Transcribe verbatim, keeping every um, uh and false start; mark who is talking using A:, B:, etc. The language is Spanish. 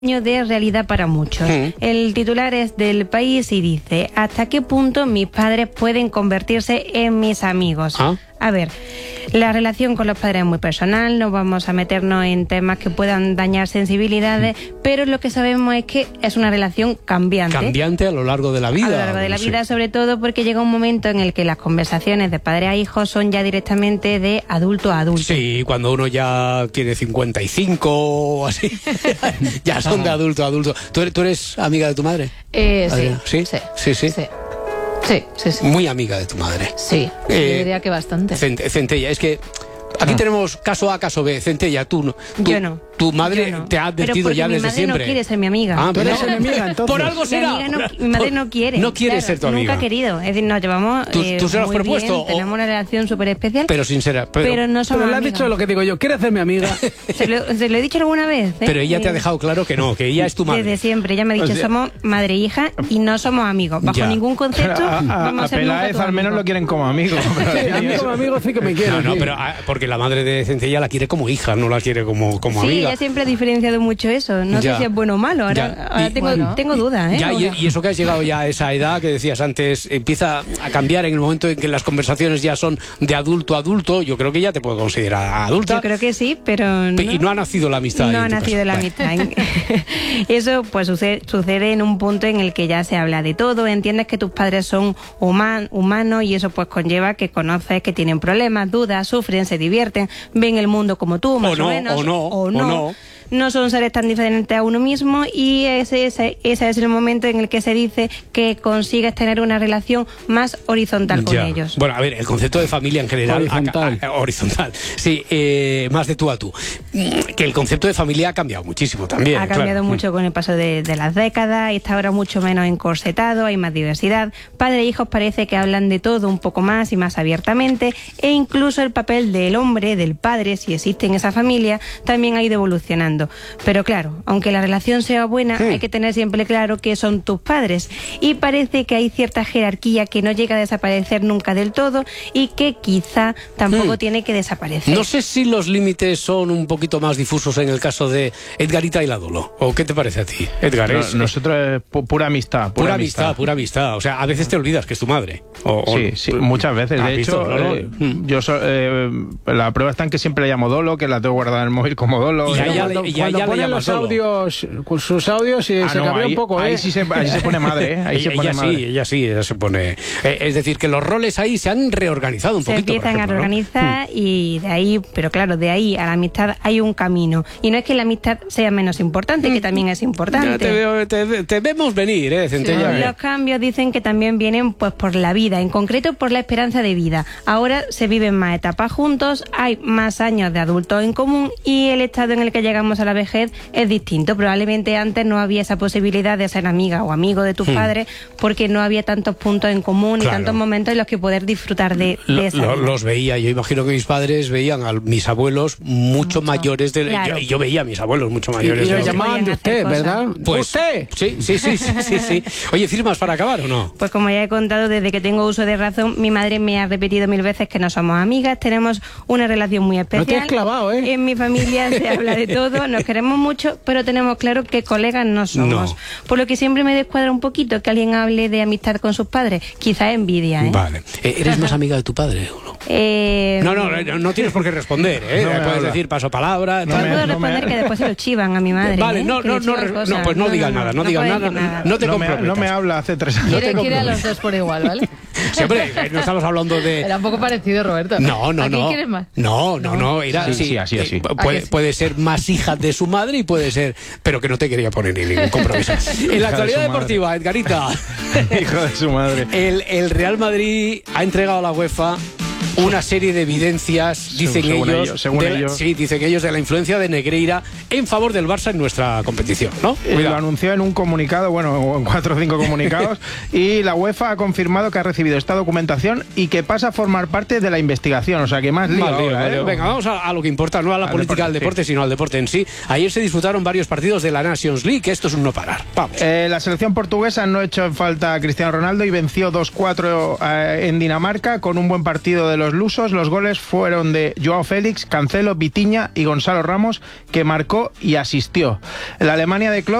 A: De realidad para muchos. Sí. El titular es del País y dice: ¿hasta qué punto mis padres pueden convertirse en mis amigos? ¿Ah? A ver, la relación con los padres es muy personal, no vamos a meternos en temas que puedan dañar sensibilidades, sí. pero lo que sabemos es que es una relación cambiante.
B: Cambiante a lo largo de la vida.
A: A lo largo de la
B: sí.
A: vida, sobre todo porque llega un momento en el que las conversaciones de padre a hijo son ya directamente de adulto a adulto.
B: Sí, cuando uno ya tiene cincuenta y cinco o así, ya son de adulto a adulto. ¿Tú eres, tú eres amiga de tu madre?
C: Eh, sí.
B: ¿Sí?
C: Sí.
B: Sí, sí.
C: sí. Sí, sí, sí.
B: Muy amiga de tu madre.
C: Sí, eh, yo diría que bastante.
B: Centella, es que aquí ah. tenemos caso A, caso B. Centella, tú no. Tú,
A: yo no.
B: Tu madre
A: no.
B: te ha advertido ya desde siempre.
A: Mi madre no quiere ser mi amiga.
B: Ah, pero
D: eres enemiga, entonces.
B: Por algo será.
A: Mi, no, mi madre no quiere.
B: No quiere
A: claro,
B: ser tu amiga.
A: Nunca ha querido. Es decir, nos llevamos
B: ¿Tú,
A: eh,
B: tú se lo has
A: muy
B: propuesto?
A: bien,
B: O...
A: tenemos una relación súper especial.
B: Pero sincera.
A: Pero, pero no somos
D: Pero le has
A: amigas.
D: dicho lo que digo yo. ¿Quieres ser mi amiga?
A: se, lo, se lo he dicho alguna vez. ¿eh?
B: Pero ella te ha
A: eh,
B: dejado claro que no, que ella es tu madre.
A: Desde siempre. Ella me ha dicho,
D: o sea,
A: somos madre e hija y no somos amigos. Bajo
B: ya.
A: ningún concepto
E: a, a,
A: vamos a,
E: a
A: ser
E: Peláez al menos lo quieren como amigo.
D: Sí, a mí como amigo sí que me quiere.
B: No, no,
D: sí.
B: pero a, porque la madre de Centella la quiere como hija, no la quiere como, como
A: sí,
B: amiga.
A: ella siempre ha diferenciado mucho eso. No
B: ya.
A: sé si es bueno o malo. Ahora, ahora
B: y,
A: tengo,
C: bueno.
A: tengo dudas. ¿eh?
B: Ya, y, y eso que has llegado ya a esa edad que decías antes, empieza a cambiar en el momento en que las conversaciones ya son de adulto a adulto. Yo creo que ya te puedo considerar adulta.
A: Yo creo que sí, pero no.
B: Y no ha nacido la amistad.
A: No ha nacido la amistad. Eso pues sucede, sucede en un punto en el que ya se habla de todo, entiendes que tus padres son human, humanos y eso pues conlleva que conoces que tienen problemas, dudas, sufren, se divierten, ven el mundo como tú, más
B: o, no,
A: o menos.
B: O no,
A: o no.
B: o no.
A: No son seres tan diferentes a uno mismo y ese, ese, ese es el momento en el que se dice que consigues tener una relación más horizontal con
B: ya. ellos. Bueno, a ver, el concepto de familia en general...
D: Horizontal.
B: A, a, horizontal, sí, eh, más de tú a tú. Que el concepto de familia ha cambiado muchísimo también.
A: Ha cambiado
B: claro.
A: mucho con el paso de, de las décadas, está ahora mucho menos encorsetado, hay más diversidad. Padre e hijos parece que hablan de todo un poco más y más abiertamente e incluso el papel del hombre, del padre, si existe en esa familia, también ha ido evolucionando. Pero claro, aunque la relación sea buena, sí. hay que tener siempre claro que son tus padres. Y parece que hay cierta jerarquía que no llega a desaparecer nunca del todo y que quizá tampoco sí. tiene que desaparecer.
B: No sé si los límites son un poquito más difusos en el caso de Edgarita y la Dolo. ¿O qué te parece a ti, Edgar?
E: No,
B: es,
E: nosotros pu pura amistad. Pura,
B: pura
E: amistad,
B: amistad, pura amistad. O sea, a veces te olvidas que es tu madre. O, o...
E: Sí, sí, muchas veces. De
B: visto,
E: hecho,
B: no, no.
E: Eh, yo so, eh, la prueba está en que siempre le llamo Dolo, que la tengo guardada en el móvil como Dolo.
B: Y a ella,
D: cuando,
B: y a
D: cuando
B: ella
D: pone los
B: Dolo.
D: audios, con sus audios y
E: ah,
D: se
E: no,
D: cambia
E: ahí,
D: un poco, ¿eh?
E: Ahí sí se, ahí se pone madre, ¿eh? Ahí
B: ella,
E: se pone
B: ella
E: madre.
B: sí, ella sí, ella se pone... Eh, es decir, que los roles ahí se han reorganizado un
A: se
B: poquito.
A: Se empiezan
B: ejemplo,
A: a reorganizar
B: ¿no?
A: y de ahí, pero claro, de ahí a la amistad hay un camino. Y no es que la amistad sea menos importante, mm. que también es importante.
B: Ya te, veo, te, te vemos venir, ¿eh, Centella?
A: Sí. Los cambios dicen que también vienen pues por la vida, en concreto por la esperanza de vida. Ahora se viven más etapas juntos, hay más años de adultos en común y el estado en el que llegamos a la vejez es distinto. Probablemente antes no había esa posibilidad de ser amiga o amigo de tus hmm. padres porque no había tantos puntos en común claro. y tantos momentos en los que poder disfrutar de,
B: lo,
A: de esa
B: lo,
A: vida.
B: Los veía, yo imagino que mis padres veían a mis abuelos mucho, mucho. mayores de
A: claro.
B: yo, yo veía a mis abuelos mucho mayores.
D: Y, y los llamaban de usted, ¿verdad?
B: Pues,
D: ¿Usted?
B: Sí, sí, sí, sí, sí, sí. Oye, ¿firmas para acabar o no?
A: Pues como ya he contado, desde que tengo uso de razón, mi madre me ha repetido mil veces que no somos amigas, tenemos una relación muy especial.
D: No te has clavado, ¿eh?
A: En mi familia se habla de todo, nos queremos mucho, pero tenemos claro que colegas no somos. No. Por lo que siempre me descuadra un poquito que alguien hable de amistad con sus padres. Quizá envidia, ¿eh?
B: Vale. ¿Eres más amiga de tu padre o no?
A: Eh...
B: No, no, no, no tienes por qué responder, ¿eh? No puedes habla. decir paso palabra.
A: No, no puedo responder no me... que después se lo chivan a mi madre.
B: Vale,
A: ¿eh?
B: no, no, no, no, no, pues no, no digas no, nada, no, no digas nada, nada, no te
E: no
B: comprometas.
E: Me, no me habla hace tres años.
C: Quiere, quiere a los dos por igual, ¿vale?
B: Siempre, no estamos hablando de...
C: Era un poco parecido, Roberto.
B: No, no,
C: ¿A quién
B: no.
C: quieres más?
B: No, no, no, era
E: sí,
B: sí,
E: sí, así, así.
B: Puede, puede ser más hija de su madre y puede ser, pero que no te quería poner ni ningún compromiso. En la actualidad deportiva, Edgarita.
E: Hijo de su madre.
B: El, el Real Madrid ha entregado a la UEFA una serie de evidencias, dicen
E: según
B: ellos,
E: ellos, según
B: de la,
E: ellos.
B: sí, dicen ellos de la influencia de Negreira en favor del Barça en nuestra competición, ¿no?
E: Eh, lo anunció en un comunicado, bueno, en cuatro o cinco comunicados, y la UEFA ha confirmado que ha recibido esta documentación y que pasa a formar parte de la investigación, o sea que más lío
B: vale,
E: ahora,
B: vale.
E: ¿eh?
B: Venga, vamos a, a lo que importa, no a la
E: al
B: política
E: deporte,
B: del deporte,
E: sí.
B: sino al deporte en sí. Ayer se disputaron varios partidos de la Nations League, que esto es un no parar. Vamos.
E: Eh, la selección portuguesa no ha hecho en falta a Cristiano Ronaldo y venció dos cuatro eh, en Dinamarca con un buen partido de los lusos, los goles fueron de Joao Félix, Cancelo, Vitinha y Gonzalo Ramos, que marcó y asistió. La Alemania de Klopp